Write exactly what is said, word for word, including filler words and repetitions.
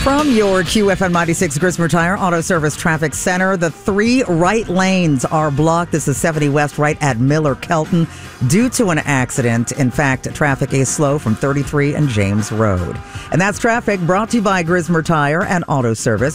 From your Q F M ninety-six Grismer Tire Auto Service Traffic Center, the three right lanes are blocked. This is seventy West right at Miller Kelton due to an accident. In fact, traffic is slow from thirty-three and James Road. And that's traffic brought to you by Grismer Tire and Auto Service.